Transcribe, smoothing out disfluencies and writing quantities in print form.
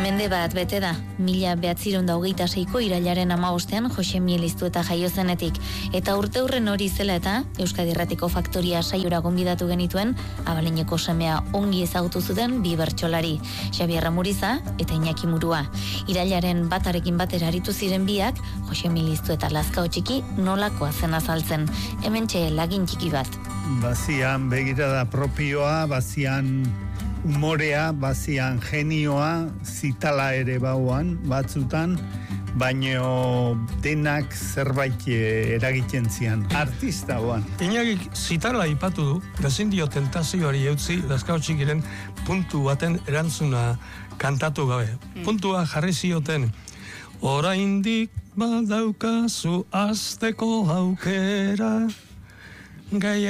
Mende bat bete da, 1926ko irailaren 15ean Jose Mieliztueta jaio zenetik, eta urte hurren hori zela eta Euskadi Irratiko Faktoria saiora gonbidatu genituen Abalineko semea ongi ezagutu zuten bi bertsolari, Xabier Amuriza eta Iñaki Murua. Irailaren batarekin batera aritu ziren biak, Jose Mieliztueta Lazkao txiki nolakoa zen azaltzen. Hementxe lagin txiki bat. Bazian begirada propioa, bazian umorea, bazian genioa, zitala ere bauan, batzutan, baino denak zerbait eragiten zian, artista bauan. Iñakik zitala ipatu du, ezin dio tentazioari eutzi Lazkao txikiren puntu baten erantzuna kantatu gabe. Puntua jarri zioten, oraindik badaukazu azteko aukera,